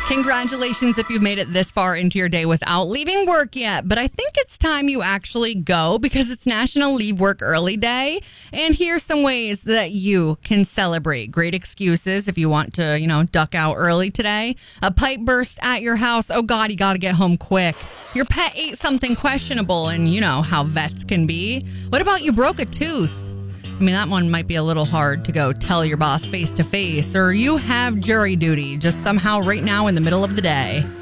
Congratulations if you've made it this far into your day without leaving work yet. But I think it's time you actually go because it's National Leave Work Early Day. And here's some ways that you can celebrate. Great excuses if you want to, duck out early today. A pipe burst at your house. Oh, God, you got to get home quick. Your pet ate something questionable, and you know how vets can be. What about you broke a tooth? I mean, that one might be a little hard to go tell your boss face to face, or you have jury duty just somehow right now in the middle of the day.